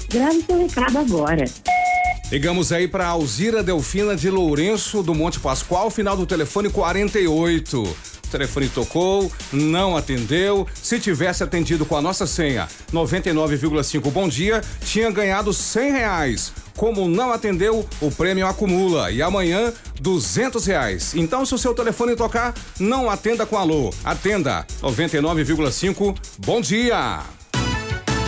Grave seu recado agora. Ligamos aí para Alzira Delfina de Lourenço do Monte Pascoal, final do telefone 48. O telefone tocou, não atendeu. Se tivesse atendido com a nossa senha 99,5 bom dia, tinha ganhado R$100. Como não atendeu, o prêmio acumula e amanhã R$200. Então, se o seu telefone tocar, não atenda com alô, atenda 99,5 bom dia.